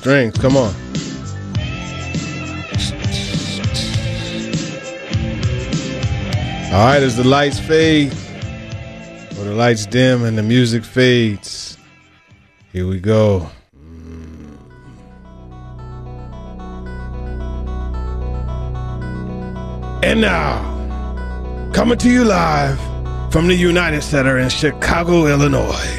strings. Come on. All right, as the lights fade, or the lights dim and the music fades, here we go. And now, coming to you live from the United Center in Chicago, Illinois,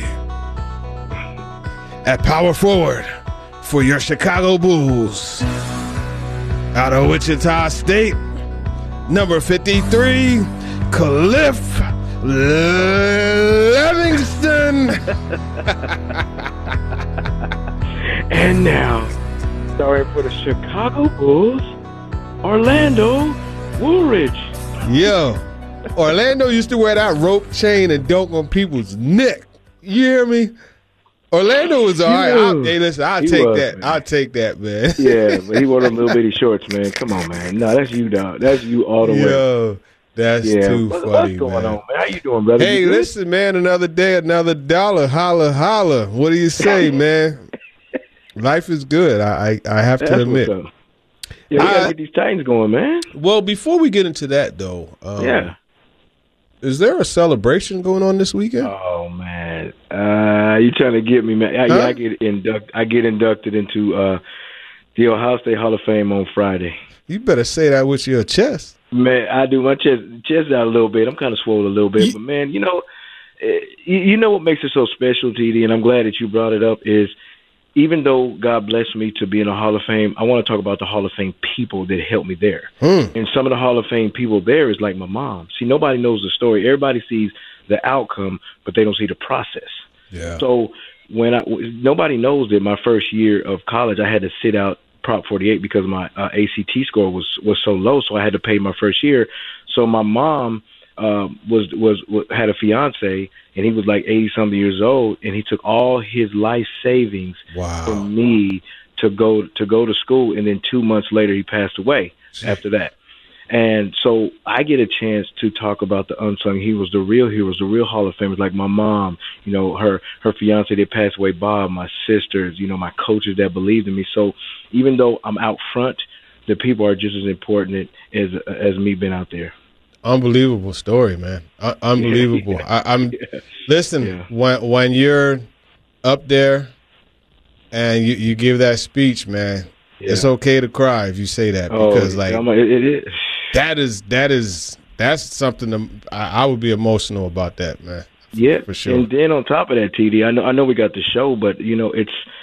at power forward for your Chicago Bulls, out of Wichita State, number 53, Cliff Livingston. And now, sorry for the Chicago Bulls, Orlando Woolridge. Yo, Orlando used to wear that rope chain and dunk on people's neck. You hear me? Orlando was all right. Hey, listen, I'll take that. Man. I'll take that, man. Yeah, but he wore them little bitty shorts, man. Come on, man. No, that's you, dog. That's you all the way. Yo, that's too funny, what's going on, man? How you doing, brother? Hey, listen, man, another day, another dollar. Holla, holla. What do you say, man? Life is good, I have to admit. Yeah, we got to get these Titans going, man. Well, before we get into that, though, is there a celebration going on this weekend? Oh, man. You trying to get me, man. I get inducted into the Ohio State Hall of Fame on Friday. You better say that with your chest. Man, I do. My chest out a little bit. I'm kind of swollen a little bit. But, man, you know what makes it so special, TD, and I'm glad that you brought it up, is even though God blessed me to be in a Hall of Fame, I want to talk about the Hall of Fame people that helped me there. And some of the Hall of Fame people there is like my mom. See, nobody knows the story. Everybody sees the outcome, but they don't see the process. Yeah. So nobody knows that my first year of college, I had to sit out Prop 48 because my ACT score was so low, so I had to pay my first year. So my mom had a fiance, and he was like 80-something years old, and he took all his life savings for me to go to school, and then 2 months later he passed away after that. And so I get a chance to talk about the unsung heroes, the real heroes, the real Hall of Famers, like my mom, you know, her fiance that passed away, Bob, my sisters, you know, my coaches that believed in me. So even though I'm out front, the people are just as important as me being out there. Unbelievable story, man. Unbelievable. Listen, when you're up there and you give that speech, man, it's okay to cry if you say that, because it is. That's something I would be emotional about that, man. Yeah, for sure. And then on top of that, TD, I know we got the show, but you know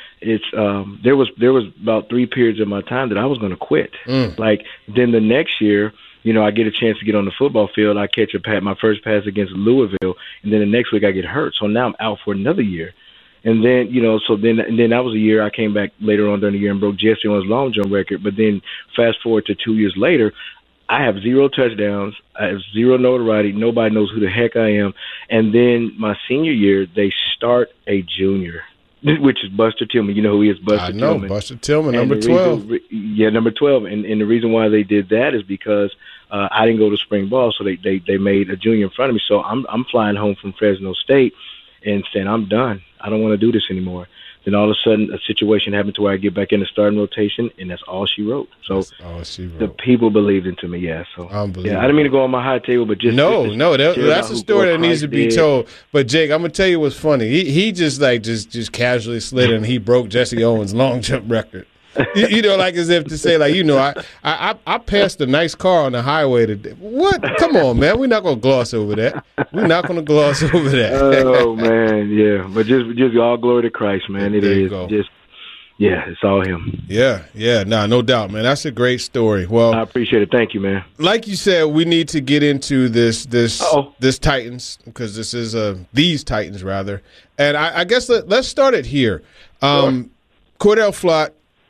there was about 3 periods of my time that I was going to quit. Like then the next year, you know, I get a chance to get on the football field. I catch my first pass against Louisville, and then the next week I get hurt. So now I'm out for another year. And then, you know, then that was a year. I came back later on during the year and broke Jesse Owens' long jump record. But then fast forward to 2 years later, I have 0 touchdowns. I have 0 notoriety. Nobody knows who the heck I am. And then my senior year, they start a junior, which is Buster Tillman. You know who he is, Buster Tillman. I know, Buster Tillman, number 12. Number 12. And the reason why they did that is because I didn't go to spring ball, so they made a junior in front of me. So I'm flying home from Fresno State and saying, I'm done. I don't want to do this anymore. Then all of a sudden, a situation happened to where I get back in the starting rotation, and that's all she wrote. So the people believed into me, So unbelievable. I didn't mean to go on my high table, but just that's a story that needs to be told. But Jake, I'm gonna tell you what's funny. He just casually slid and he broke Jesse Owens' long jump record. You know, like as if to say, like, you know, I passed a nice car on the highway today. What? Come on, man. We're not gonna gloss over that. We're not gonna gloss over that. Oh man, yeah. But just all glory to Christ, man. It is just. Yeah, it's all him. Yeah. No doubt, man. That's a great story. Well, I appreciate it. Thank you, man. Like you said, we need to get into this Titans, because this is these Titans rather. And I guess let's start it here. Cordell Flott,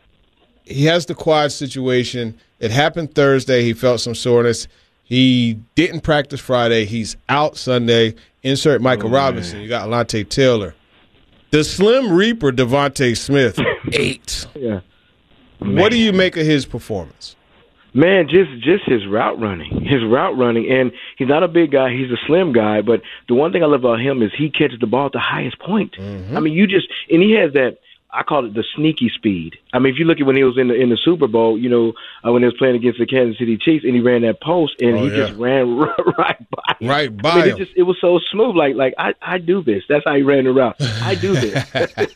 he has the quad situation. It happened Thursday. He felt some soreness. He didn't practice Friday. He's out Sunday. Insert Michael Robinson. You got Alontae Taylor. The Slim Reaper, Devontae Smith, 8. Yeah. Man. What do you make of his performance? Man, just his route running. And he's not a big guy. He's a slim guy. But the one thing I love about him is he catches the ball at the highest point. Mm-hmm. I mean, and he has that. I call it the sneaky speed. I mean, if you look at when he was in the Super Bowl, you know, when he was playing against the Kansas City Chiefs, and he ran that post, and he just ran right by him. Right by him. It was so smooth. Like I do this. That's how he ran around. I do this.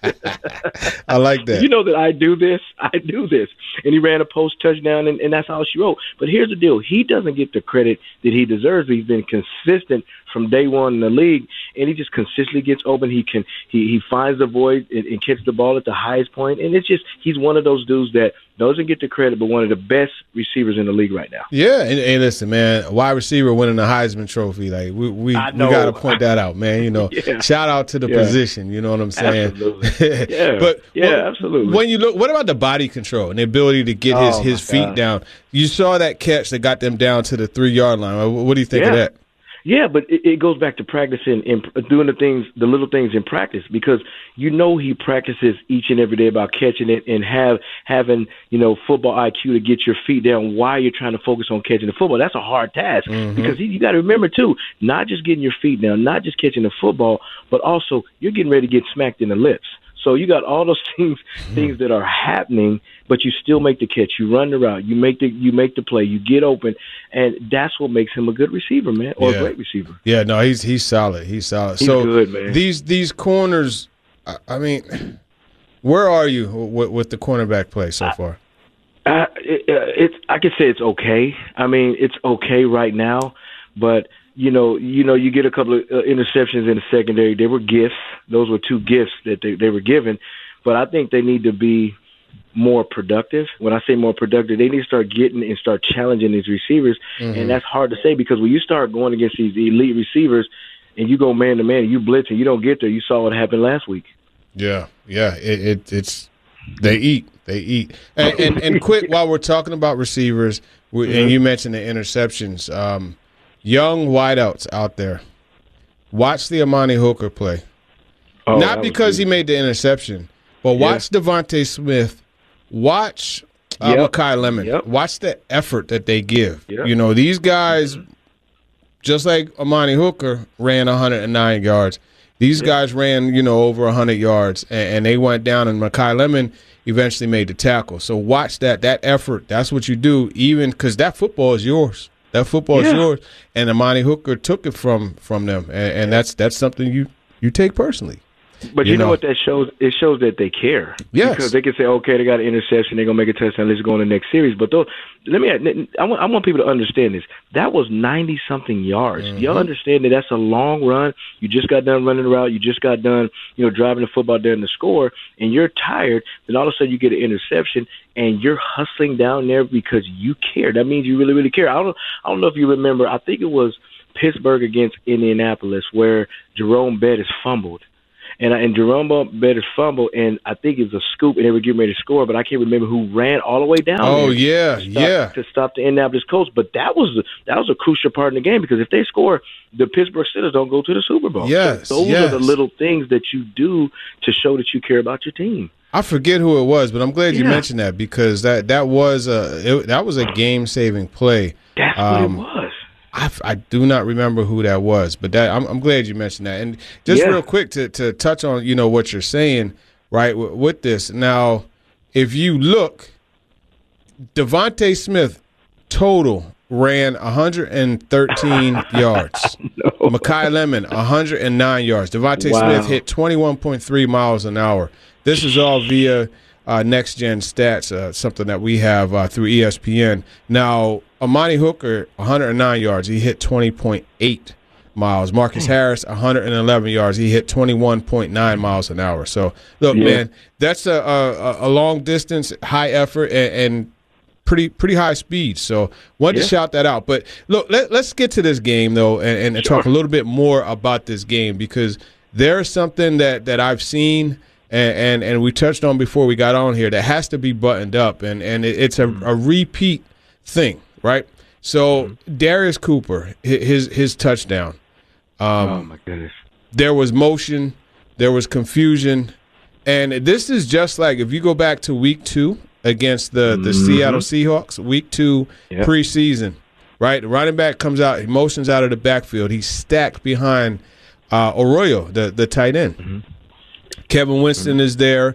I like that. You know that I do this. I do this. And he ran a post touchdown, and that's how she wrote. But here's the deal. He doesn't get the credit that he deserves. He's been consistent from day one in the league, and he just consistently gets open. He finds the void and catches the ball at the highest point, and it's just he's one of those dudes that doesn't get the credit, but one of the best receivers in the league right now. Yeah, and listen, man, wide receiver winning the Heisman Trophy, like we got to point that out, man. You know, shout out to the position. You know what I'm saying? Absolutely. Yeah, but absolutely. When you look, what about the body control and the ability to get his feet down? You saw that catch that got them down to the 3-yard line. What do you think of that? Yeah, but it goes back to practicing and doing the little things in practice, because you know he practices each and every day about catching it and having football IQ to get your feet down while you're trying to focus on catching the football. That's a hard task because you got to remember too, not just getting your feet down, not just catching the football, but also you're getting ready to get smacked in the lips. So you got all those things that are happening, but you still make the catch. You run the route. You make the play. You get open, and that's what makes him a good receiver, man, or a great receiver. Yeah, no, he's solid. He's solid. He's good, man. These corners, I mean, where are you with the cornerback play so far? I can say it's okay. I mean, it's okay right now, but. You get a couple of interceptions in the secondary. They were gifts. Those were 2 gifts that they were given. But I think they need to be more productive. When I say more productive, they need to start getting and start challenging these receivers. And that's hard to say because when you start going against these elite receivers and you go man-to-man and you blitz and you don't get there, you saw what happened last week. Yeah. It's they eat. And quick, while we're talking about receivers, and you mentioned the interceptions, young wideouts out there, watch the Amani Hooker play. Not because he made the interception, but watch Devontae Smith. Watch Makai Lemon. Watch the effort that they give. You know, these guys, just like Amani Hooker, ran 109 yards. These guys ran, over 100 yards, and they went down, and Makai Lemon eventually made the tackle. So watch that effort. That's what you do, even because that football is yours. That football is yours, and Amani Hooker took it from them, and that's something you take personally. But you know what that shows? It shows that they care. Yes. Because they can say, okay, they got an interception, they're going to make a touchdown, let's go on the next series. But I want people to understand this. That was 90-something yards. Y'all understand that that's a long run. You just got done running around. You just got done, driving the football down the score, and you're tired. Then all of a sudden you get an interception, and you're hustling down there because you care. That means you really, really care. I don't know if you remember. I think it was Pittsburgh against Indianapolis where Jerome Bettis fumbled. And Jerome Bettis fumbled, and I think it was a scoop, and they were getting ready to score, but I can't remember who ran all the way down. To stop the Indianapolis Colts. But that was a crucial part in the game because if they score, the Pittsburgh Steelers don't go to the Super Bowl. Yes, so those are the little things that you do to show that you care about your team. I forget who it was, but I'm glad you mentioned that because that was a game-saving play. That's what it was. I do not remember who that was, but I'm glad you mentioned that. And just real quick to touch on what you're saying, right, with this. Now, if you look, Devontae Smith total ran 113 yards. Makai Lemon 109 yards. Devontae Smith hit 21.3 miles an hour. This is all via Next Gen Stats, something that we have through ESPN. Now, Amani Hooker, 109 yards. He hit 20.8 miles. Marcus Harris, 111 yards. He hit 21.9 miles an hour. So, look, man, that's a long distance, high effort, and pretty high speed. So, wanted to shout that out. But, look, let's get to this game, though, and talk a little bit more about this game because there's something that I've seen and we touched on before we got on here that has to be buttoned up, and it's a repeat thing. Right, so Darius Cooper, his touchdown. Oh my goodness! There was motion, there was confusion, and this is just like if you go back to Week 2 against the Seattle Seahawks, Week 2 preseason. Right, the running back comes out, he motions out of the backfield, he's stacked behind Arroyo, the tight end. Kevin Winston is there.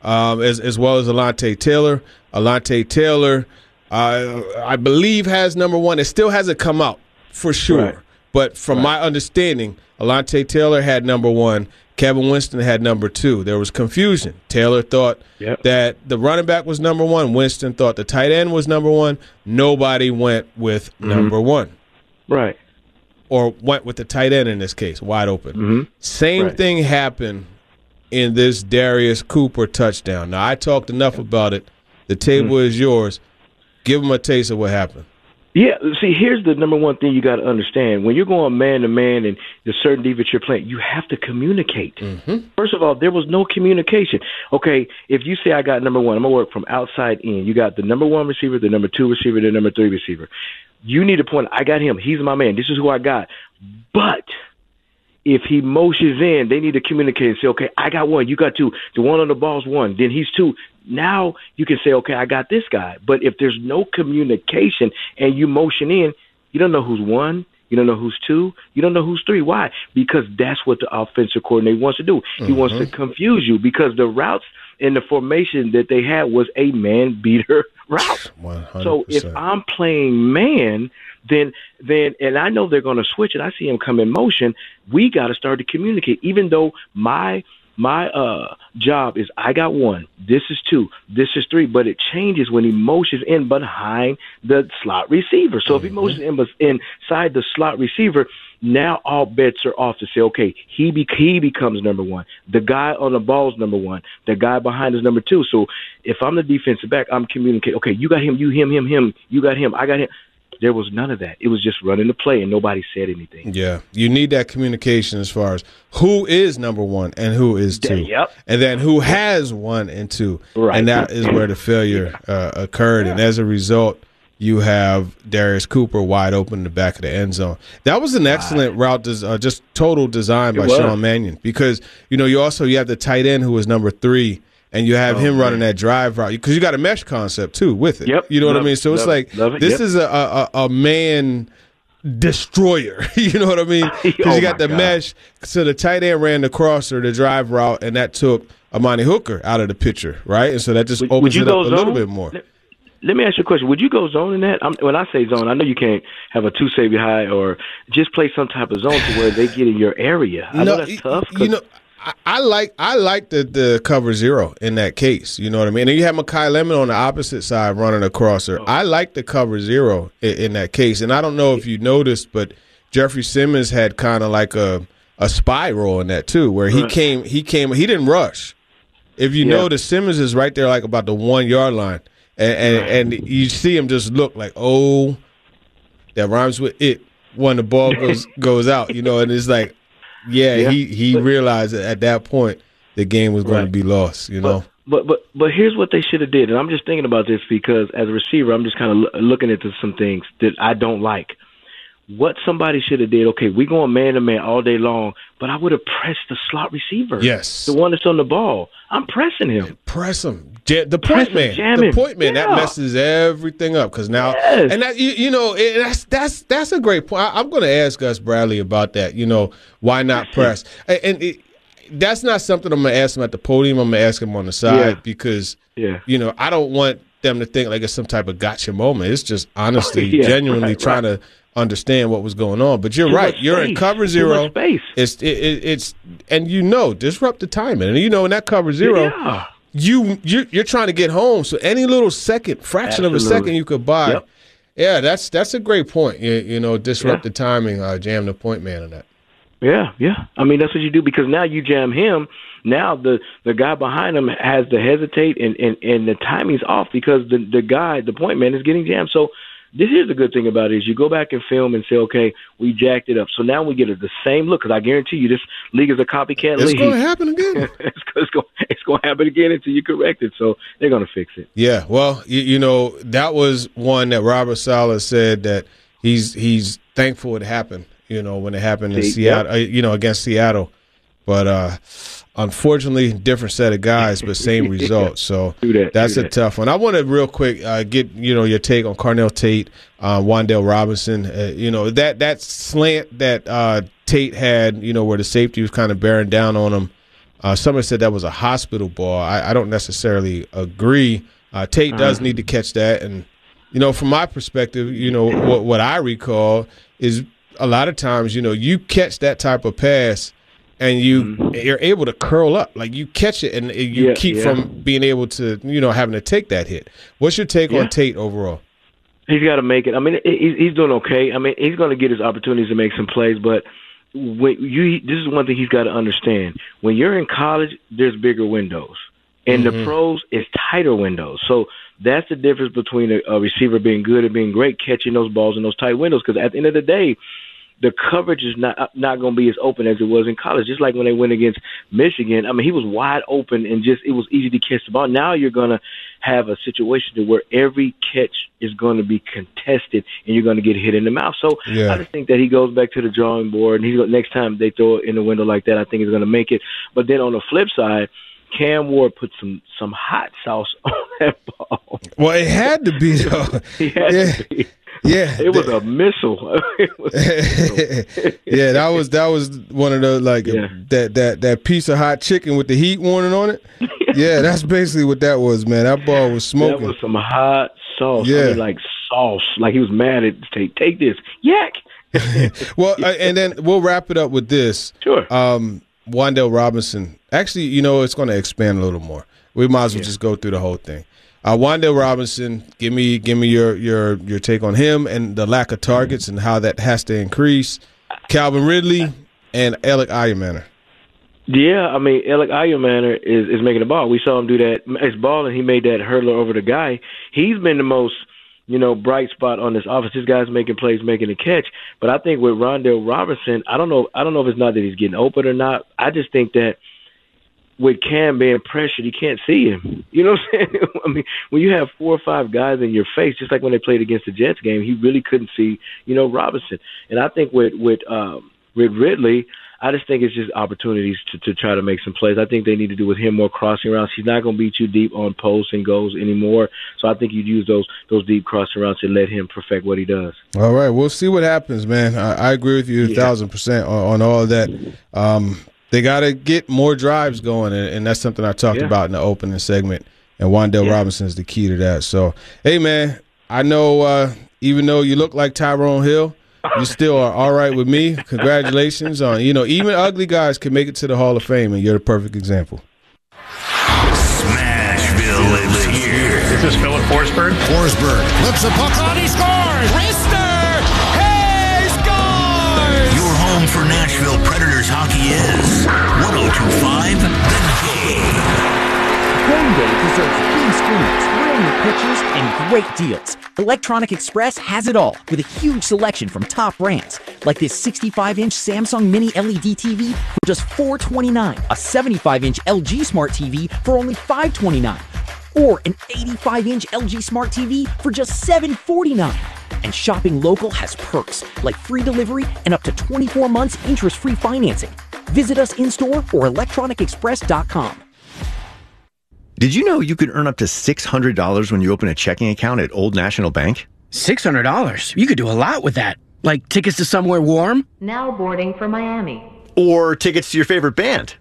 as well as Alontae Taylor. Alontae Taylor, I believe, has number one. It still hasn't come out for sure. Right. But from my understanding, Alontae Taylor had number one. Kevin Winston had number two. There was confusion. Taylor thought that the running back was number one. Winston thought the tight end was number one. Nobody went with number one. Right. Or went with the tight end in this case, wide open. Same thing happened in this Darius Cooper touchdown. Now, I talked enough about it. The table is yours. Give them a taste of what happened. Yeah, see, here's the number one thing you got to understand. When you're going man-to-man and there's certain defense you're playing, you have to communicate. First of all, there was no communication. Okay, if you say I got number one, I'm going to work from outside in. You got the number one receiver, the number two receiver, the number three receiver. You need to point, I got him. He's my man. This is who I got. But if he motions in, they need to communicate and say, okay, I got one, you got two. The one on the ball's one, then he's two. Now you can say, okay, I got this guy. But if there's no communication and you motion in, you don't know who's one, you don't know who's two, you don't know who's three. Why? Because that's what the offensive coordinator wants to do. He wants to confuse you because the routes and the formation that they had was a man-beater route. 100%. So if I'm playing man, then and I know they're going to switch it. I see him come in motion. We got to start to communicate. Even though my job is I got one, this is two, this is three, but it changes when he motions in behind the slot receiver. So if he motions inside the slot receiver, now all bets are off to say, okay, he becomes number one. The guy on the ball is number one. The guy behind is number two. So if I'm the defensive back, I'm communicating, okay, you got him, you him, you got him, I got him. There was none of that. It was just running the play, and nobody said anything. Yeah, you need that communication as far as who is number one and who is two. And then who has one and two. Right. And that is where the failure occurred. And as a result, you have Darius Cooper wide open in the back of the end zone. That was an excellent route, just total design by Sean Mannion. Because, you have the tight end who was number three. And you have him running that drive route because you got a mesh concept too with it. You know what I mean? So it's like this is a man destroyer. You know what I mean? Because you got the mesh. So the tight end ran the crosser, the drive route, and that took Amani Hooker out of the picture, right? And so that just opens it up a little bit more. Let me ask you a question. Would you go zone in that? When I say zone, I know you can't have a two safety high or just play some type of zone to where they get in your area. I know that's tough. I like the cover zero in that case. You know what I mean? And you have Mekhi Lemon on the opposite side running a crosser. I like the cover zero in that case. And I don't know if you noticed, but Jeffrey Simmons had kind of like a spy role in that too, where he didn't rush. If you notice, Simmons is right there like about the 1 yard line. And you see him just look like, oh, that rhymes with it when the ball goes out, and it's like, he realized that at that point the game was going to be lost, But here's what they should have did, and I'm just thinking about this because as a receiver, I'm just kind of looking into some things that I don't like. What somebody should have did, okay, we're going man-to-man all day long, but I would have pressed the slot receiver. Yes. The one that's on the ball. I'm pressing him. Press him. The point man, that messes everything up because now, and that, that's a great point. I'm going to ask Gus Bradley about that. Why not press? That's not something I'm going to ask him at the podium. I'm going to ask him on the side because, I don't want them to think like it's some type of gotcha moment. It's just honestly, genuinely trying to understand what was going on. But you're right. You're in cover zero. It's disrupt the timing. And in that cover zero, you're trying to get home. So any little fraction of a second you could buy. Yeah, that's a great point. Disrupt the timing, jam the point man on that. Yeah. I mean, that's what you do because now you jam him. Now the guy behind him has to hesitate and the timing's off because the point man is getting jammed. So this is the good thing about it is you go back and film and say, okay, we jacked it up. So now we get the same look because I guarantee you this league is a copycat league. It's going to happen again. It's going to happen again until you correct it. So they're going to fix it. Yeah, well, that was one that Robert Saleh said that he's thankful it happened, when it happened in Seattle, against Seattle. But unfortunately, different set of guys, but same result. So that's a tough one. I want to real quick get your take on Carnell Tate, Wan'Dale Robinson. That slant that Tate had, where the safety was kind of bearing down on him. Someone said that was a hospital ball. I don't necessarily agree. Tate does need to catch that. And, from my perspective, what I recall is a lot of times, you catch that type of pass and you're able to curl up. Like, you catch it and you keep from being able to, having to take that hit. What's your take on Tate overall? He's got to make it. I mean, he's doing okay. I mean, he's going to get his opportunities to make some plays, but this is one thing he's got to understand. When you're in college, there's bigger windows. In the pros, it's tighter windows. So that's the difference between a receiver being good and being great, catching those balls in those tight windows. Because at the end of the day, the coverage is not going to be as open as it was in college. Just like when they went against Michigan, I mean, he was wide open and it was easy to catch the ball. Now you're going to have a situation where every catch is going to be contested and you're going to get hit in the mouth. So I just think that he goes back to the drawing board, and next time they throw it in the window like that, I think he's going to make it. But then on the flip side, Cam Ward put some hot sauce on that ball. Well, it had to be, though. He had to be. Yeah, it was a missile. Yeah, that was one of those that piece of hot chicken with the heat warning on it. Yeah, that's basically what that was, man. That ball was smoking. That was some hot sauce. Yeah, I mean, like sauce. Like he was mad at take this yak. Well, and then we'll wrap it up with this. Sure. Wan'Dale Robinson. Actually, it's going to expand a little more. We might as well just go through the whole thing. Wan'Dale Robinson, give me your take on him and the lack of targets and how that has to increase. Calvin Ridley and Alec Ayermanner. Yeah, I mean, Alec Ayermanner is making the ball. We saw him do that. It's ball, and he made that hurdler over the guy. He's been the most, bright spot on this offense. This guy's making plays, making a catch. But I think with Wan'Dale Robinson, I don't know if it's not that he's getting open or not. I just think that with Cam being pressured, he can't see him. You know what I'm saying? I mean, when you have 4 or 5 guys in your face, just like when they played against the Jets game, he really couldn't see, Robinson. And I think with Ridley, I just think it's just opportunities to try to make some plays. I think they need to do with him more crossing routes. He's not going to beat you deep on posts and goals anymore. So I think you'd use those deep crossing routes and let him perfect what he does. All right, we'll see what happens, man. I agree with you 1,000% on all of that. They got to get more drives going, and that's something I talked about in the opening segment, and Wan'Dale Robinson is the key to that. So, hey, man, I know even though you look like Tyrone Hill, you still are all right with me. Congratulations on, even ugly guys can make it to the Hall of Fame, and you're the perfect example. Smashville lives here. This is Philip Forsberg. Forsberg flips the puck on, he scores! Rister! He scores! Your home for Nashville Predators hockey is 102.5 The Game. Game day deserves big screens, brilliant pictures, and great deals. Electronic Express has it all with a huge selection from top brands, like this 65-inch Samsung Mini LED TV for just $429, a 75-inch LG Smart TV for only $529, or an 85-inch LG Smart TV for just $749. And shopping local has perks like free delivery and up to 24 months interest-free financing. Visit us in-store or electronicexpress.com. Did you know you could earn up to $600 when you open a checking account at Old National Bank? $600? You could do a lot with that. Like tickets to somewhere warm? Now boarding for Miami. Or tickets to your favorite band.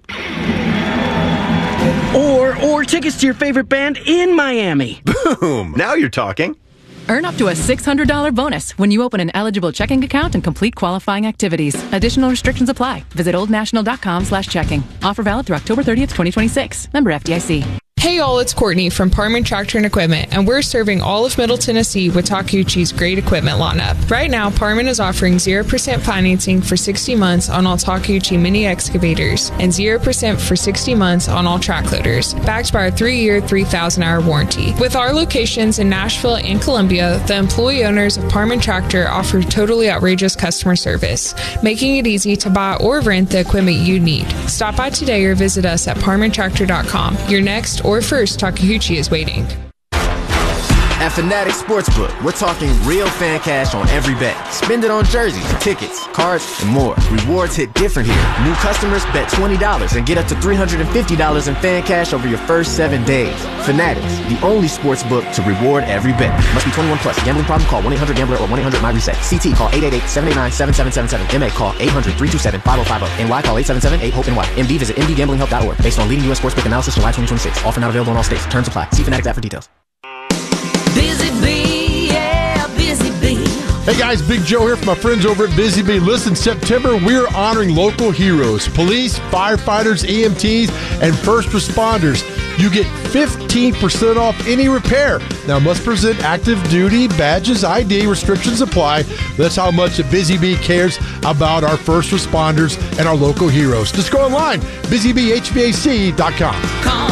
Or tickets to your favorite band in Miami. Boom! Now you're talking. Earn up to a $600 bonus when you open an eligible checking account and complete qualifying activities. Additional restrictions apply. Visit oldnational.com/checking. Offer valid through October 30th, 2026. Member FDIC. Hey all, it's Courtney from Parman Tractor and Equipment, and we're serving all of Middle Tennessee with Takeuchi's great equipment lineup. Right now, Parman is offering 0% financing for 60 months on all Takeuchi mini excavators and 0% for 60 months on all track loaders, backed by our 3-year, 3,000-hour warranty. With our locations in Nashville and Columbia, the employee owners of Parman Tractor offer totally outrageous customer service, making it easy to buy or rent the equipment you need. Stop by today or visit us at parmantractor.com. Your next or first Takeuchi is waiting. At Fanatics Sportsbook, we're talking real fan cash on every bet. Spend it on jerseys, tickets, cards, and more. Rewards hit different here. New customers bet $20 and get up to $350 in fan cash over your first 7 days. Fanatics, the only sportsbook to reward every bet. Must be 21 plus. Gambling problem? Call 1-800-GAMBLER or 1-800-MY-RESET. CT, call 888-789-7777. MA, call 800-327-5050. NY, call 877-8-HOPE-NY. MD, visit mdgamblinghelp.org. Based on leading U.S. sportsbook analysis, July 2026. Offer not available in all states. Terms apply. See Fanatics app for details. Busy Bee, yeah, Busy Bee. Hey guys, Big Joe here from my friends over at Busy Bee. Listen, September, we're honoring local heroes, police, firefighters, EMTs, and first responders. You get 15% off any repair. Now, must present active duty badges, ID, restrictions apply. That's how much Busy Bee cares about our first responders and our local heroes. Just go online, busybeehvac.com. Call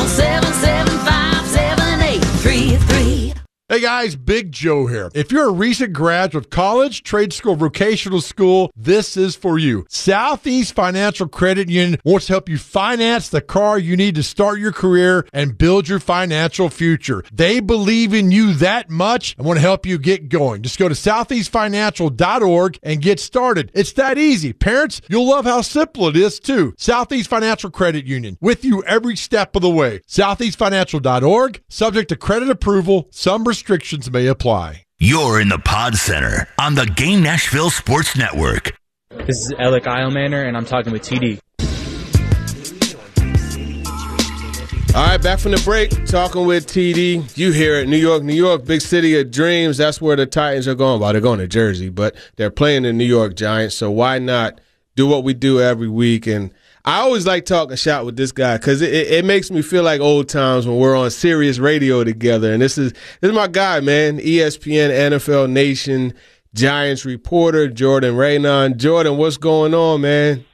775-7833. Hey guys, Big Joe here. If you're a recent graduate of college, trade school, vocational school, this is for you. Southeast Financial Credit Union wants to help you finance the car you need to start your career and build your financial future. They believe in you that much and want to help you get going. Just go to southeastfinancial.org and get started. It's that easy. Parents, you'll love how simple it is too. Southeast Financial Credit Union, with you every step of the way. Southeastfinancial.org, subject to credit approval. Some restrictions may apply. You're in the Pod Center on the Game Nashville Sports Network. This is Alec Eilmaner, and I'm talking with TD. All right, back from the break, talking with TD. You hear it, New York, big city of dreams. That's where the Titans are going. Well, they're going to Jersey, but they're playing the New York Giants, so why not do what we do every week? And I always like talking shop with this guy because it makes me feel like old times when we're on Sirius Radio together. And this is my guy, man, ESPN, NFL Nation, Giants reporter, Jordan Raanan. Jordan, what's going on, man?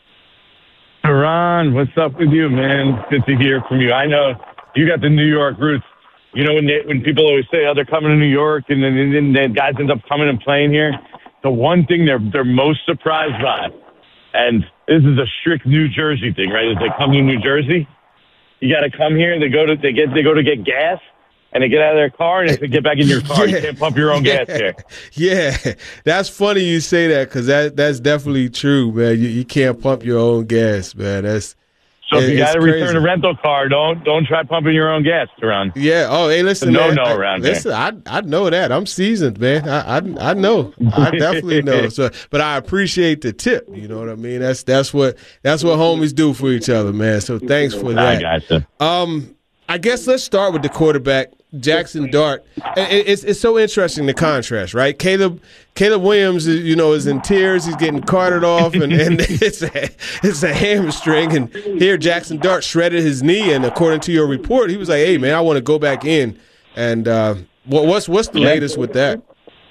Ron, what's up with you, man? Good to hear from you. I know you got the New York roots. You know, when people always say, oh, they're coming to New York, and then the guys end up coming and playing here, the one thing they're most surprised by, and this is a strict New Jersey thing, right? As they come to New Jersey, you got to come here. They go to get gas, and they get out of their car, and they get back in your car. You can't pump your own gas here. Yeah, that's funny you say that because that's definitely true, man. You can't pump your own gas, man. So if you got to return a rental car, don't try pumping your own gas, Teron. Yeah. Oh, hey, listen, no around here. Listen, I know that. I'm seasoned, man. I know. I definitely know. So, but I appreciate the tip. You know what I mean? That's what homies do for each other, man. So thanks for that. I gotcha. I guess let's start with the quarterback, Jackson Dart. It's so interesting, the contrast, right? Caleb Williams, is in tears. He's getting carted off, and it's a hamstring. And here, Jackson Dart shredded his knee, and according to your report, he was like, "Hey, man, I want to go back in." And what's the latest with that?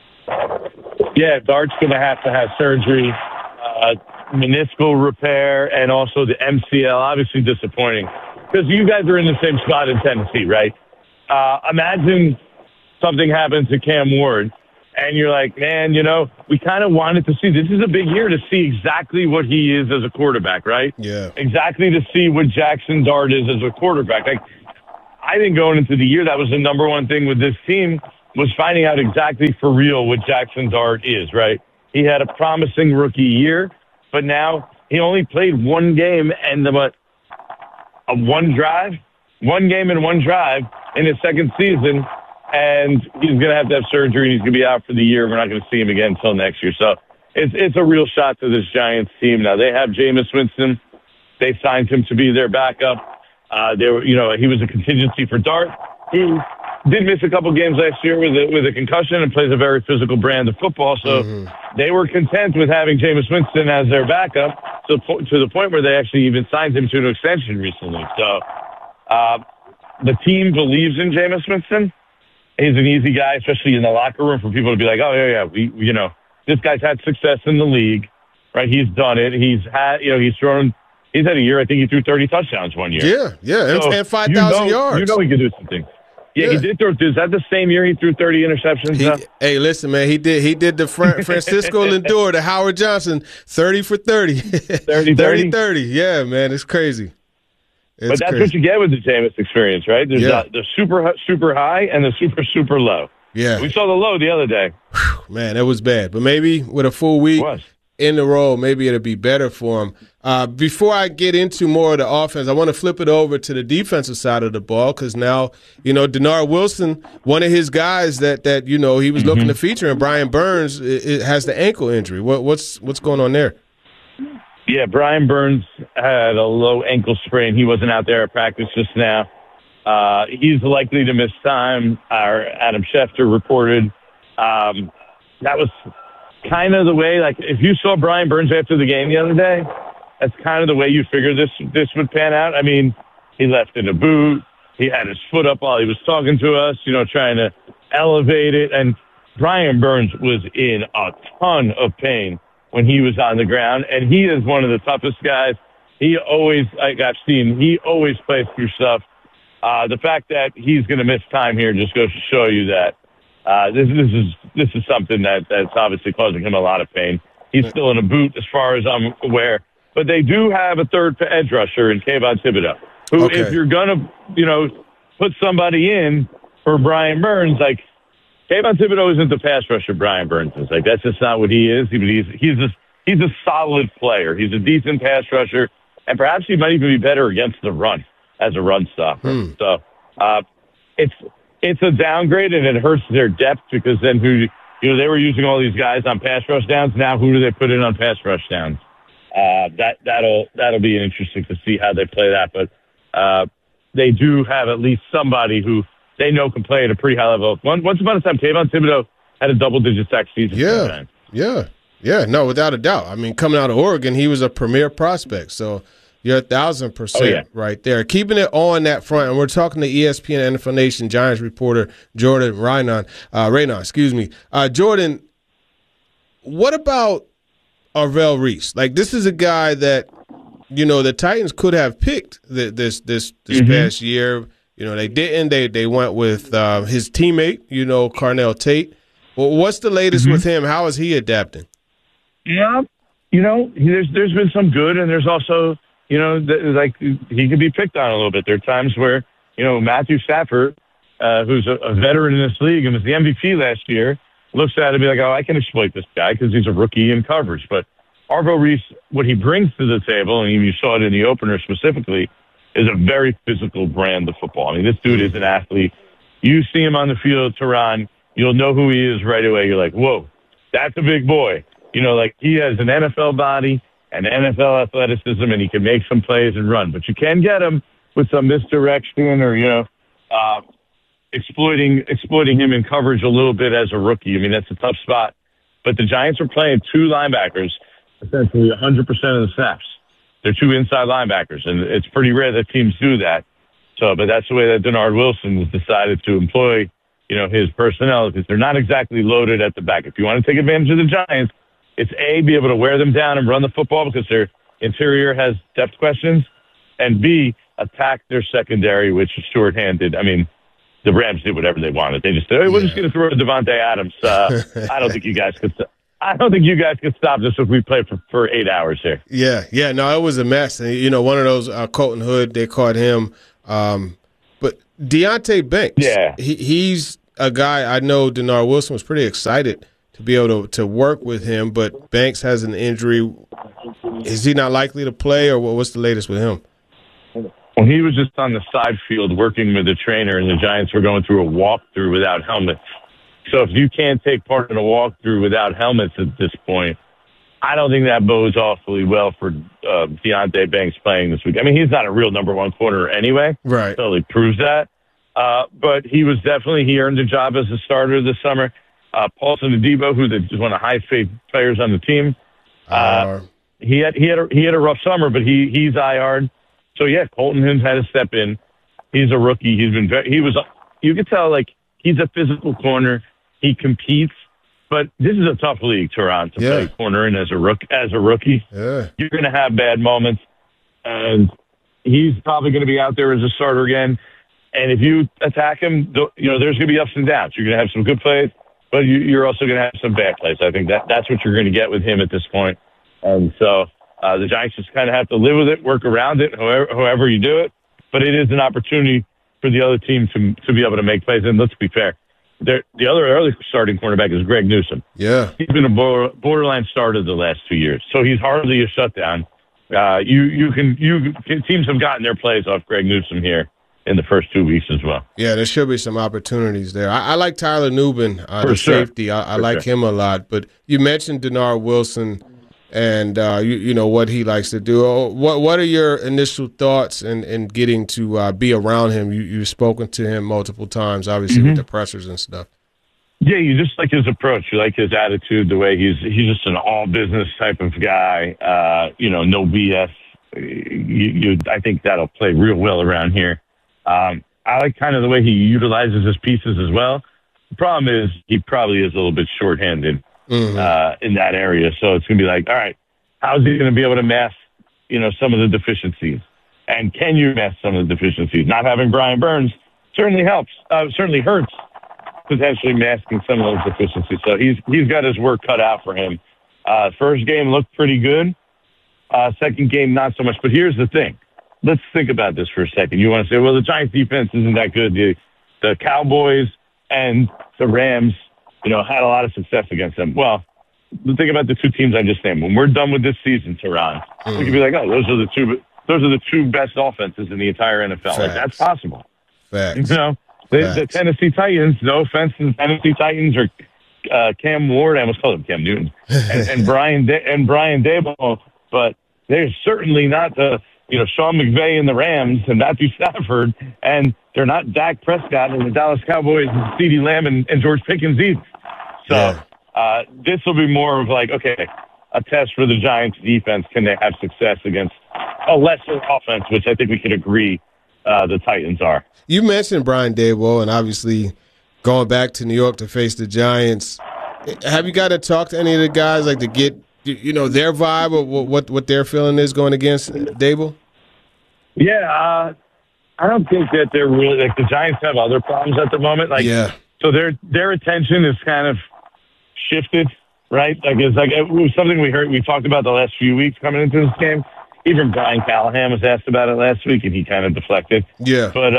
Yeah, Dart's going to have surgery, meniscal repair, and also the MCL. Obviously disappointing. Because you guys are in the same spot in Tennessee, right? Imagine something happens to Cam Ward, and you're like, man, we kind of wanted to see. This is a big year to see exactly what he is as a quarterback, right? Yeah. Exactly to see what Jackson Dart is as a quarterback. Like, I think going into the year, that was the number one thing with this team was finding out exactly for real what Jackson Dart is, right? He had a promising rookie year, but now he only played one game and one game and one drive in his second season, and he's going to have surgery, and he's going to be out for the year. We're not going to see him again until next year. So it's a real shot to this Giants team. Now, they have Jameis Winston. They signed him to be their backup. He was a contingency for Dart. He did miss a couple games last year with a concussion and plays a very physical brand of football. So they were content with having Jameis Winston as their backup to the point where they actually even signed him to an extension recently. So the team believes in Jameis Winston. He's an easy guy, especially in the locker room, for people to be like, oh, yeah, this guy's had success in the league, right? He's done it. He's had a year, I think he threw 30 touchdowns one year. Yeah, so and 5,000 yards. He could do something. Yeah, he did throw. Is that the same year he threw 30 interceptions? Hey, listen, man, he did the Francisco Lindor to Howard Johnson, 30 for 30. 30. Yeah, man, it's crazy. But that's crazy. What you get with the Jameis experience, right? There's the super high and the super low. Yeah. We saw the low the other day. Man, that was bad. But maybe with a full week in the role, maybe it'll be better for him. Before I get into more of the offense, I want to flip it over to the defensive side of the ball because now, Denard Wilson, one of his guys that he was looking to feature, and Brian Burns has the ankle injury. What's going on there? Yeah, Brian Burns had a low ankle sprain. He wasn't out there at practice just now. He's likely to miss time. Our Adam Schefter reported that was kind of the way, like, if you saw Brian Burns after the game the other day, that's kind of the way you figured this would pan out. I mean, he left in a boot. He had his foot up while he was talking to us, trying to elevate it. And Brian Burns was in a ton of pain when he was on the ground. And he is one of the toughest guys. He always plays through stuff. The fact that he's going to miss time here just goes to show you that this is something that's obviously causing him a lot of pain. He's still in a boot as far as I'm aware. But they do have a third edge rusher in Kayvon Thibodeau, who, if you're going to, put somebody in for Brian Burns, like, Kayvon Thibodeau isn't the pass rusher Brian Burns is. Like, that's just not what he is. He's a solid player. He's a decent pass rusher, and perhaps he might even be better against the run as a run stopper. So it's a downgrade, and it hurts their depth because then they were using all these guys on pass rush downs. Now who do they put in on pass rush downs? That'll be interesting to see how they play that. But they do have at least somebody who they know can play at a pretty high level. Once upon a time, Kayvon Thibodeau had a double-digit sack season. Yeah, no, without a doubt. I mean, coming out of Oregon, he was a premier prospect. So you're 1,000% right there. Keeping it on that front, and we're talking to ESPN NFL Nation Giants reporter Jordan Raanan. Jordan, what about Arvell Reese? Like, this is a guy that, the Titans could have picked this past year. They didn't. They went with his teammate, Carnell Tate. Well, what's the latest with him? How is he adapting? Yeah, there's been some good, and there's also, like, he could be picked on a little bit. There are times where, Matthew Stafford, who's a veteran in this league and was the MVP last year, looks at it and be like, oh, I can exploit this guy because he's a rookie in coverage. But Arvell Reese, what he brings to the table, and you saw it in the opener specifically, is a very physical brand of football. I mean, this dude is an athlete. You see him on the field, Tehran, you'll know who he is right away. You're like, whoa, that's a big boy. Like, he has an NFL body and NFL athleticism, and he can make some plays and run. But you can get him with some misdirection or, exploiting him in coverage a little bit as a rookie. I mean, that's a tough spot. But the Giants are playing two linebackers essentially 100% of the snaps. They're two inside linebackers, and it's pretty rare that teams do that. But that's the way that Denard Wilson has decided to employ, his personnel, because they're not exactly loaded at the back. If you want to take advantage of the Giants, it's A, be able to wear them down and run the football because their interior has depth questions, and B, attack their secondary, which is shorthanded. I mean, the Rams did whatever they wanted. They just said, hey, we're just going to throw to Devontae Adams. I don't think you guys could stop this if we play for 8 hours here. Yeah. No, it was a mess. And, one of those, Colton Hood, they caught him. But Deonte Banks, he's a guy I know Denard Wilson was pretty excited to be able to work with him, but Banks has an injury. Is he not likely to play, or what's the latest with him? Well, he was just on the side field working with the trainer, and the Giants were going through a walkthrough without helmets. So if you can't take part in a walkthrough without helmets at this point, I don't think that bodes awfully well for Deonte Banks playing this week. I mean, he's not a real number one corner anyway. Right. So he proves that. But he earned a job as a starter this summer. Paulson Adebo, who's one of the high-faith players on the team, he had a rough summer, but he's IR'd. So Colton Hill had to step in. He's a rookie. You could tell, like, he's a physical corner. He competes, but this is a tough league, Tehran, to play corner in as a rookie. Yeah. You're going to have bad moments, and he's probably going to be out there as a starter again. And if you attack him, there's going to be ups and downs. You're going to have some good plays, but you're also going to have some bad plays. I think that's what you're going to get with him at this point. And so the Giants just kind of have to live with it, work around it, however you do it. But it is an opportunity for the other team to be able to make plays. And let's be fair, the other starting cornerback is Greg Newsome. Yeah. He's been a borderline starter the last 2 years, so he's hardly a shutdown. Teams have gotten their plays off Greg Newsome here in the first 2 weeks as well. Yeah, there should be some opportunities there. I like Tyler Nubin, the safety. I like him a lot. But you mentioned Denard Wilson and you know what he likes to do. What are your initial thoughts in getting to be around him? You've spoken to him multiple times, obviously with the pressers and stuff. Yeah, you just like his approach. You like his attitude, the way he's just an all business type of guy. No BS. I think that'll play real well around here. I like kind of the way he utilizes his pieces as well. The problem is he probably is a little bit shorthanded in that area. So it's going to be like, all right, how's he going to be able to mask, some of the deficiencies? And can you mask some of the deficiencies? Not having Brian Burns certainly helps, certainly hurts potentially masking some of those deficiencies. So he's got his work cut out for him. First game looked pretty good. Second game, not so much. But here's the thing. Let's think about this for a second. You want to say, well, the Giants defense isn't that good. The Cowboys and the Rams, had a lot of success against them. Well, think about the two teams I just named. When we're done with this season, Tehran, we could be like, oh, those are the two best offenses in the entire NFL. Facts. Like, that's possible. Facts. The Tennessee Titans, no offense to the Tennessee Titans or Cam Ward, I almost called him Cam Newton, and Brian Daboll, but they're certainly not the Sean McVay and the Rams and Matthew Stafford, and they're not Dak Prescott and the Dallas Cowboys and CeeDee Lamb and George Pickens either. So this will be more of like, okay, a test for the Giants defense. Can they have success against a lesser offense, which I think we could agree the Titans are. You mentioned Brian Daboll and obviously going back to New York to face the Giants. Have you got to talk to any of the guys like to get their vibe or what their feeling is going against Daboll? Yeah, I don't think that they're really like the Giants have other problems at the moment. So their attention is kind of shifted, right? It was something we talked about the last few weeks coming into this game. Even Brian Callahan was asked about it last week, and he kind of deflected. Yeah. But,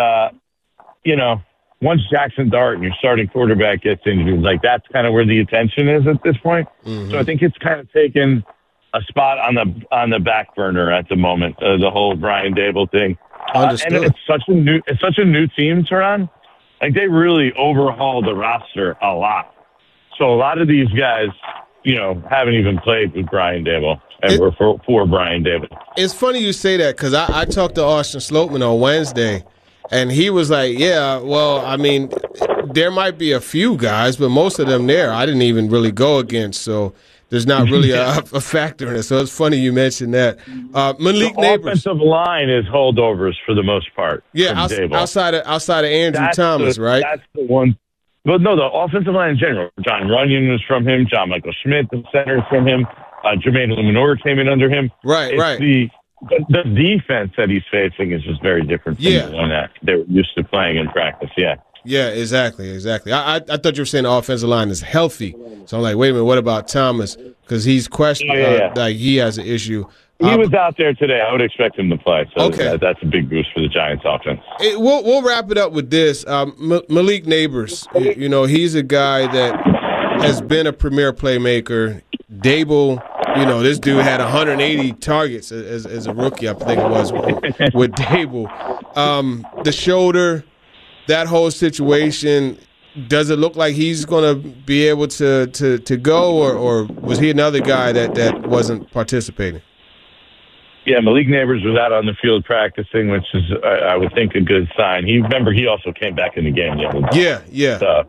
once Jackson Dart, your starting quarterback, gets injured, that's kind of where the attention is at this point. Mm-hmm. So I think it's kind of taken a spot on the back burner at the moment, the whole Brian Daboll thing. And it's such a new team, Tehran. Like, they really overhauled the roster a lot. So a lot of these guys, haven't even played with Brian Daboll. And we're for Brian Daboll. It's funny you say that because I talked to Austin Slopeman on Wednesday, and he was like, yeah, well, I mean, there might be a few guys, but most of them there I didn't even really go against, so there's not really a factor in it. So it's funny you mentioned that. Malik Nabers. Offensive line is holdovers for the most part. Yeah, outside of Andrew Thomas, right? That's the one. Well, no, the offensive line in general. John Runyon was from him. John Michael Schmidt, the center, is from him. Jermaine Luminor came in under him. Right. The defense that he's facing is just very different from the one that they were used to playing in practice. Yeah. Yeah, exactly. I thought you were saying the offensive line is healthy. So I'm like, wait a minute, what about Thomas? Because he's questioned like he has an issue. He was out there today. I would expect him to play. So that's a big boost for the Giants offense. We'll wrap it up with this. Malik Nabers, he's a guy that has been a premier playmaker. Daboll, this dude had 180 targets as a rookie, I think it was, with Daboll. The shoulder, that whole situation, does it look like he's going to be able to go, or was he another guy that wasn't participating? Yeah, Malik Nabers was out on the field practicing, which is, I would think, a good sign. He also came back in the game the other day. Yeah. So,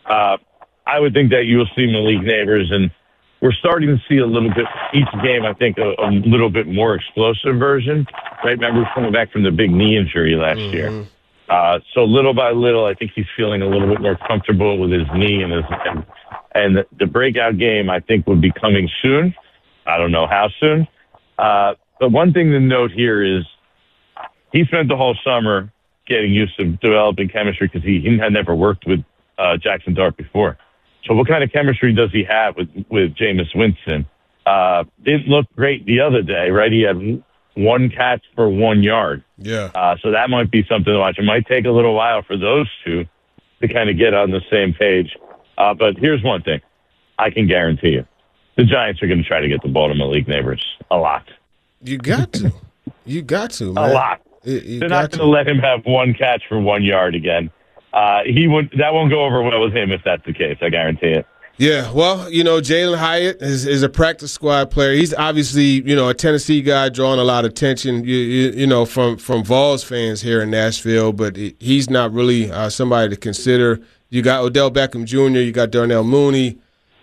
I would think that you will see Malik Nabers, and we're starting to see a little bit each game, I think, a little bit more explosive version. Right? Remember, he's coming back from the big knee injury last year. So little by little, I think he's feeling a little bit more comfortable with his knee and the breakout game, I think, would be coming soon. I don't know how soon. But one thing to note here is he spent the whole summer getting used to developing chemistry because he had never worked with Jackson Dart before. So what kind of chemistry does he have with Jameis Winston? Didn't look great the other day, right? He had one catch for 1 yard. Yeah. So that might be something to watch. It might take a little while for those two to kind of get on the same page. But here's one thing I can guarantee you. The Giants are going to try to get the ball to Malik Nabers a lot. You got to. You got to, man. A lot. They're not going to let him have one catch for 1 yard again. That won't go over well with him if that's the case. I guarantee it. Yeah, well, Jalen Hyatt is a practice squad player. He's obviously, a Tennessee guy drawing a lot of attention, from Vols fans here in Nashville, but he's not really somebody to consider. You got Odell Beckham Jr., you got Darnell Mooney.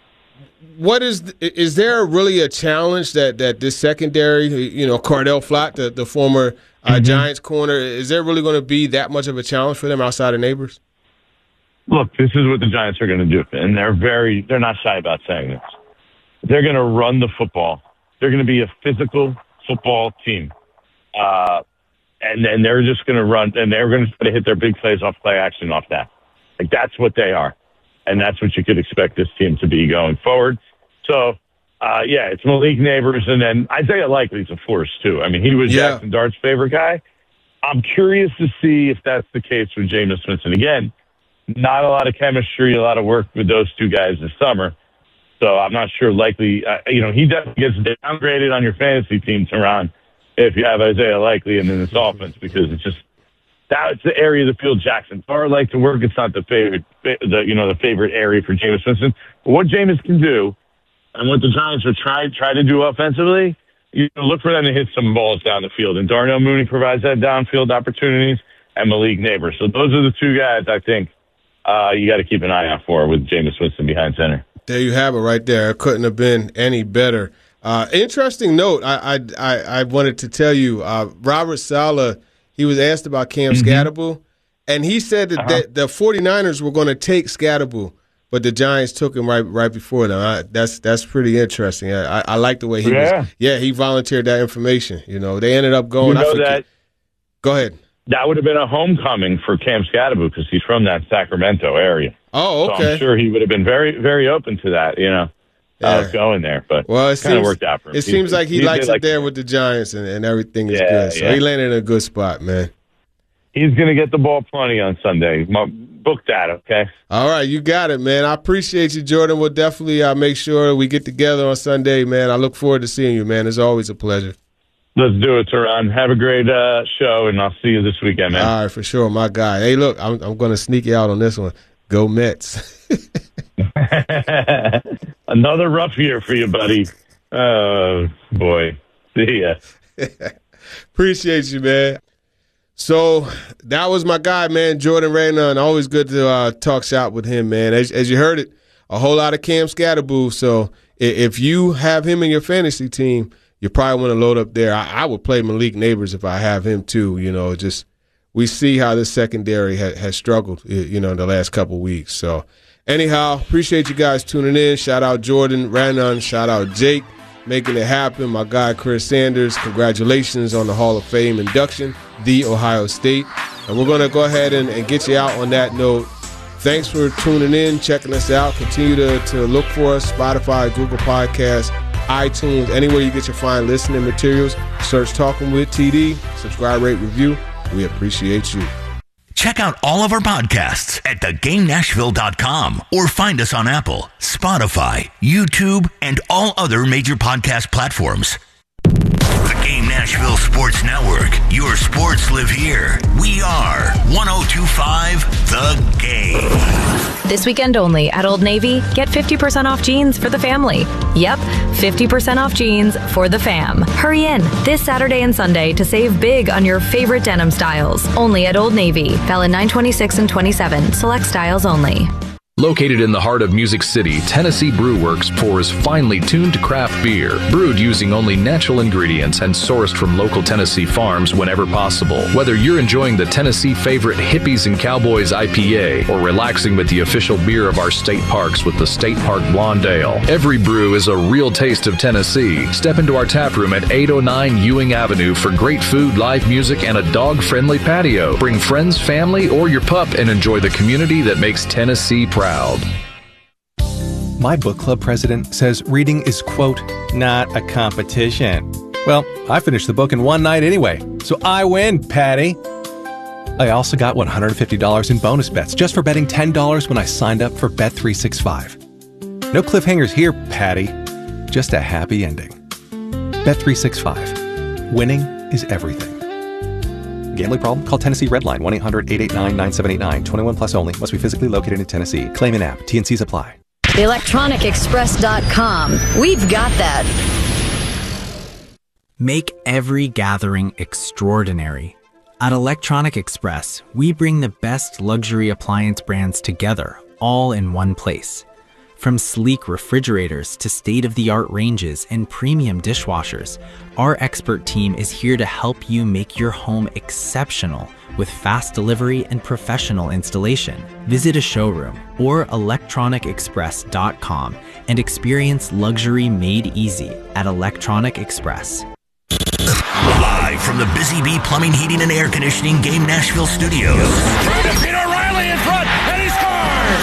Is there really a challenge that this secondary, Cordell Flott, the former Giants corner, is there really going to be that much of a challenge for them outside of Nabers? Look, this is what the Giants are going to do, and they're not shy about saying this. They're going to run the football. They're going to be a physical football team. And then they're just going to run, and they're going to try to hit their big plays off play action off that. Like, that's what they are. And that's what you could expect this team to be going forward. So, it's Malik Nabers, and then Isaiah Likely's a force, too. I mean, he was Jackson Dart's favorite guy. I'm curious to see if that's the case with Jameis Winston. Again, not a lot of chemistry, a lot of work with those two guys this summer. So I'm not sure Likely, he definitely gets downgraded on your fantasy team, Teron, if you have Isaiah Likely in this offense, because that's the area of the field Jackson Dart like to work. It's not the favorite area for Jameis Winston. But what Jameis can do, and what the Giants are try to do offensively, look for them to hit some balls down the field. And Darnell Mooney provides that downfield opportunities, and Malik Nabers. So those are the two guys I think you got to keep an eye out for with Jameis Winston behind center. There you have it right there. It couldn't have been any better. Interesting note, I wanted to tell you, Robert Saleh, he was asked about Cam Scatterbull, and he said that the 49ers were going to take Scatterbull, but the Giants took him right before them. That's pretty interesting. I like the way he volunteered that information. They ended up going. Go ahead. That would have been a homecoming for Cam Scatterbull because he's from that Sacramento area. Oh, okay. So I'm sure he would have been very, very open to that, going there. But it kind of worked out for him. It seems like he likes it there with the Giants, and everything is good. So he landed in a good spot, man. He's going to get the ball plenty on Sunday. Book that, okay? All right, you got it, man. I appreciate you, Jordan. We'll definitely make sure we get together on Sunday, man. I look forward to seeing you, man. It's always a pleasure. Let's do it, Teron. Have a great show, and I'll see you this weekend, man. All right, for sure, my guy. Hey, look, I'm going to sneak you out on this one. Go Mets. Another rough year for you, buddy. Oh, boy. See ya. Appreciate you, man. So that was my guy, man, Jordan Raanan. Always good to talk shop with him, man. As you heard it, a whole lot of Cam Scatterbull. So if you have him in your fantasy team, you probably want to load up there. I would play Malik Nabers if I have him too. We see how this secondary has struggled, in the last couple of weeks. So anyhow, appreciate you guys tuning in. Shout out Jordan Raanan. Shout out Jake making it happen. My guy Chris Sanders, congratulations on the Hall of Fame induction, The Ohio State. And we're going to go ahead and get you out on that note. Thanks for tuning in, checking us out. Continue to look for us, Spotify, Google Podcasts, iTunes, anywhere you get your fine listening materials. Search Talking with TD, subscribe, rate, review. We appreciate you. Check out all of our podcasts at thegamenashville.com or find us on Apple, Spotify, YouTube, and all other major podcast platforms. The Game Nashville Sports Network. Your sports live here. We are 102.5 The Game. This weekend only at Old Navy, get 50% off jeans for the family. Yep, 50% off jeans for the fam. Hurry in this Saturday and Sunday to save big on your favorite denim styles. Only at Old Navy. Valid 9/26 and 27. Select styles only. Located in the heart of Music City, Tennessee Brew Works pours finely tuned craft beer, brewed using only natural ingredients and sourced from local Tennessee farms whenever possible. Whether you're enjoying the Tennessee favorite Hippies and Cowboys IPA or relaxing with the official beer of our state parks with the State Park Blonde Ale, every brew is a real taste of Tennessee. Step into our tap room at 809 Ewing Avenue for great food, live music, and a dog-friendly patio. Bring friends, family, or your pup and enjoy the community that makes Tennessee proud. My book club president says reading is, quote, not a competition. Well, I finished the book in one night anyway, so I win, Patty. I also got $150 in bonus bets just for betting $10 when I signed up for Bet365. No cliffhangers here, Patty. Just a happy ending. Bet365. Winning is everything. Gambling problem? Call Tennessee Redline 1-800-889-9789. 21 plus only. Must be physically located in Tennessee. Claim in app. T&Cs apply. ElectronicExpress.com. We've got that. Make every gathering extraordinary. At Electronic Express, we bring the best luxury appliance brands together, all in one place. From sleek refrigerators to state-of-the-art ranges and premium dishwashers, our expert team is here to help you make your home exceptional with fast delivery and professional installation. Visit a showroom or electronicexpress.com and experience luxury made easy at Electronic Express. Live from the Busy Bee Plumbing, Heating, and Air Conditioning Game Nashville studios. Peter Riley in front, and he scores!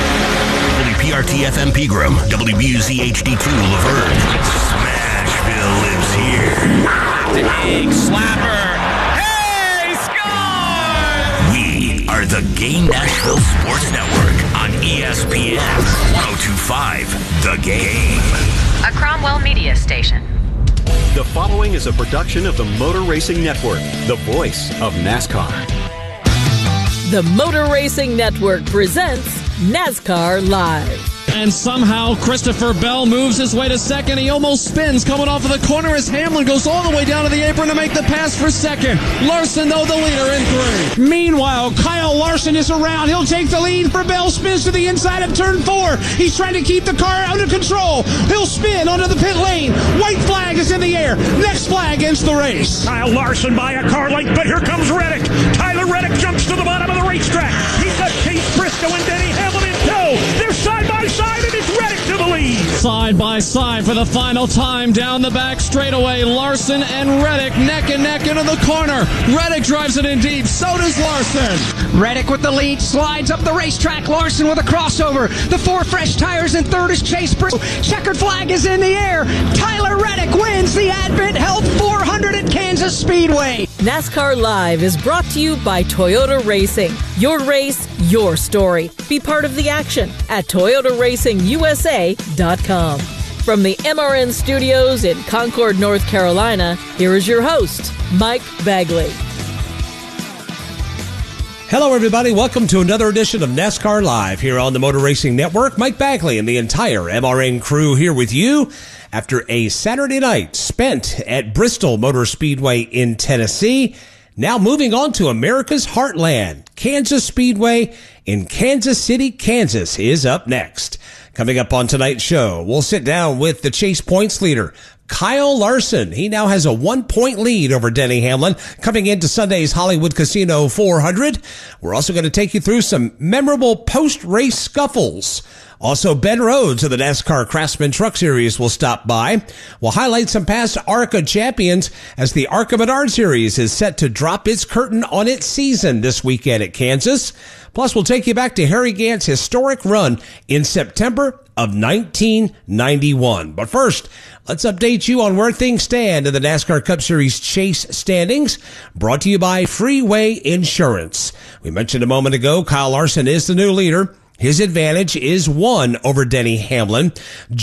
WPRT FM Pegram, WBUZ HD2 Laverne. Smashville lives here. Big slapper. Hey, scores! We are the Game Nashville Sports Network on ESPN 102.5 The Game. A Cromwell Media Station. The following is a production of the Motor Racing Network, the voice of NASCAR. The Motor Racing Network presents NASCAR Live. And somehow Christopher Bell moves his way to second. He almost spins coming off of the corner as Hamlin goes all the way down to the apron to make the pass for second. Larson, though, the leader in 3. Meanwhile, Kyle Larson is around. He'll take the lead for Bell. Spins to the inside of turn 4. He's trying to keep the car under control. He'll spin onto the pit lane. White flag is in the air. Next flag ends the race. Kyle Larson by a car length, but here comes Reddick. Tyler Reddick jumps to the bottom of the racetrack. He's got Chase Briscoe and Denny Hamlin in tow. They're side by side. And it's Reddick to the lead. Side by side for the final time down the back straightaway. Larson and Reddick neck and neck into the corner. Reddick drives it in deep. So does Larson. Reddick with the lead slides up the racetrack. Larson with a crossover. The 4 fresh tires in third is Chase Briscoe. Checkered flag is in the air. Tyler Reddick wins the Advent Health 400 at Kansas Speedway. NASCAR Live is brought to you by Toyota Racing. Your race, your story. Be part of the action at ToyotaRacingUSA.com. From the MRN studios in Concord, North Carolina, here is your host, Mike Bagley. Hello, everybody. Welcome to another edition of NASCAR Live here on the Motor Racing Network. Mike Bagley and the entire MRN crew here with you after a Saturday night spent at Bristol Motor Speedway in Tennessee. Now moving on to America's Heartland. Kansas Speedway in Kansas City, Kansas is up next. Coming up on tonight's show, we'll sit down with the chase points leader, Kyle Larson. He now has a 1-point lead over Denny Hamlin coming into Sunday's Hollywood Casino 400. We're also going to take you through some memorable post-race scuffles. Also, Ben Rhodes of the NASCAR Craftsman Truck Series will stop by. We'll highlight some past ARCA champions as the ARCA Menard Series is set to drop its curtain on its season this weekend at Kansas. Plus, we'll take you back to Harry Gant's historic run in September of 1991. But first, let's update you on where things stand in the NASCAR Cup Series chase standings, brought to you by Freeway Insurance. We mentioned a moment ago, Kyle Larson is the new leader. His advantage is 1 over Denny Hamlin.